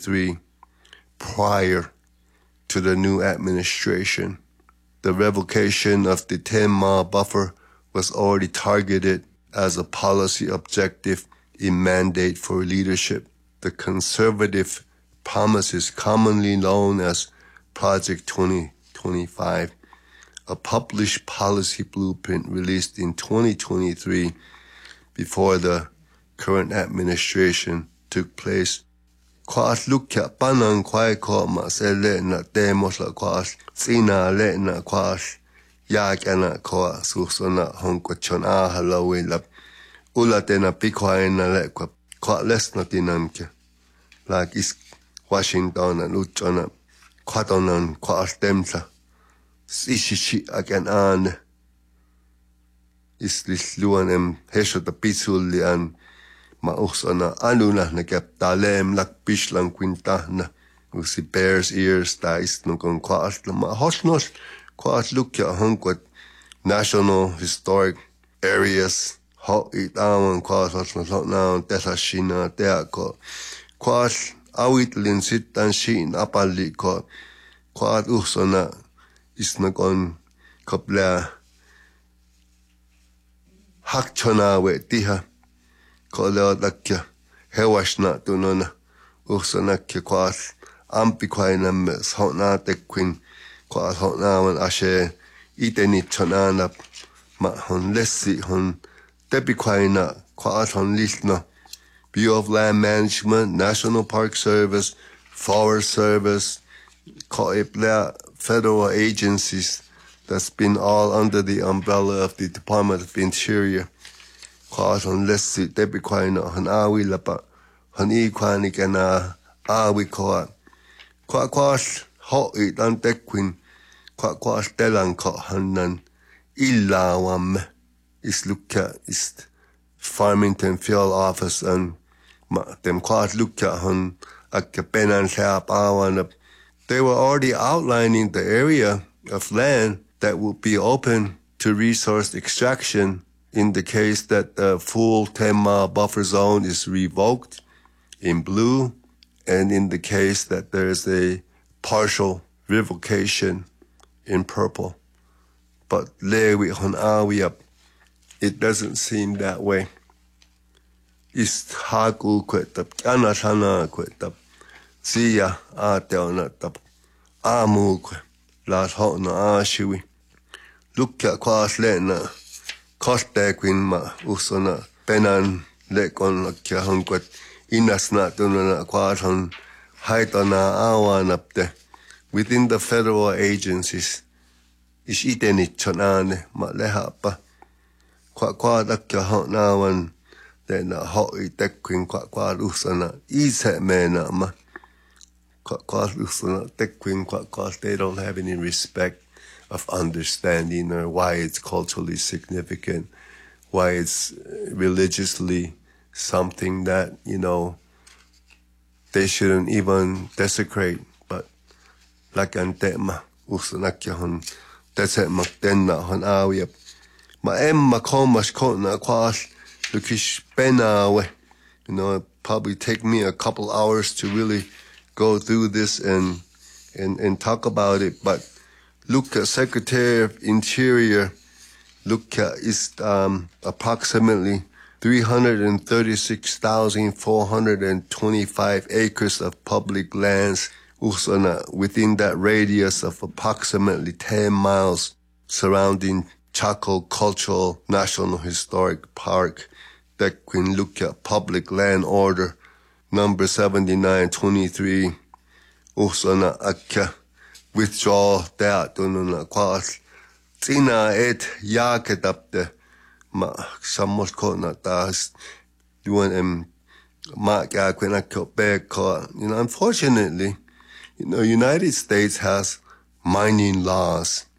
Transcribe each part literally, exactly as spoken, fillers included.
twenty-three, prior to the new administration. The revocation of the ten-mile buffer was already targeted as a policy objective in mandate for leadership. The conservative promises, commonly known as Project twenty twenty-five, a published policy blueprint released in twenty twenty-three before the current administration took place. Kwaas lukya panan kwai ko ma se le na demos la kwaas sina le na kwaas yak ana ko susona hong ko chon a halawi la ula tena pikwai na le kwa kwa les na tinamke like is Washington and uchona kwatonan kwaas temsa sishishi akan an is lis luan em hesho ta pitsul an ma usana anuna na kap talem lak pishlang quintana usi bears ears tais no kon kwaas ma hosnos kwaas lukya hongkot national historic areas ho itawan kwaas hosnos na tesashina teako kwaas awitlin sitan shin apali ko kwaas usana isna kon kopla hakchona we tiha Koleo dakya hewashna tunona usanakya kwaas ampi kwaina mes hotna tekwin kwaas hotna wan ashe iteni chonana ma hon lessi hon tepi kwaina kwaas hon lisna Bureau of Land Management, National Park Service, Forest Service, federal agencies that's been all under the umbrella of the Department of Interior. Kwaas hon lessi tepi kwaina hon awi lapa hon i kwani kana awi kwa kwa kwaas ho itan tekwin kwa kwaas telan ko hanan illa wam is lukka is Farmington Field Office and ma dem kwaas lukka hon akka penan sap awan. They were already outlining the area of land that would be open to resource extraction in the case that the full ten-mile buffer zone is revoked in blue, and in the case that there is a partial revocation in purple. But lewi hon awi up, it doesn't seem that way. Is haku kwetap, anasana kwetap, siya ateona tap, amu kwe, las hotna ashiwi. Lukya kwaas lena, koste kwin ma usona penan lekon lakya hongkwat inasna tunana kwaas hon haitona awanapte within the federal agencies. Is itenit chonane ma lehapa. Kwa kwa lakya hotna wan then a hot tekwin kwa kwa usana ise mena ma kwa kwa usana tekwin kwa kwa they don't have any respect of understanding or why it's culturally significant, why it's religiously something that, you know, they shouldn't even desecrate. But like antema usanakya hon tese maktenna hon awiyap ma emma komash kona kwash Lukish Benawe, you know, it probably take me a couple hours to really go through this and and and talk about it. But Luka, Secretary of Interior, Luka is um, approximately three hundred thirty-six thousand four hundred twenty-five acres of public lands within that radius of approximately ten miles surrounding Chaco Cultural National Historic Park. That Queen Lucia Public Land Order number seventy-nine twenty-three usana akka withdraw that ununa kwaas tina et yaketapte ma samos kona tas doing em ma ka kwena ko. You know, unfortunately, you know, United States has mining laws,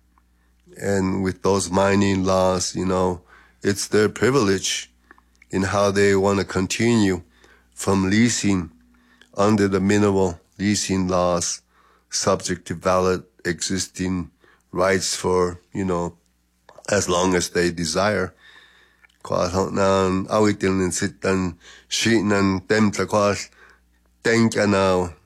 and with those mining laws, you know, it's their privilege in how they want to continue from leasing under the mineral leasing laws, subject to valid existing rights for, you know, as long as they desire. Kwa nan awitin sitan shinan temta kwas tenka now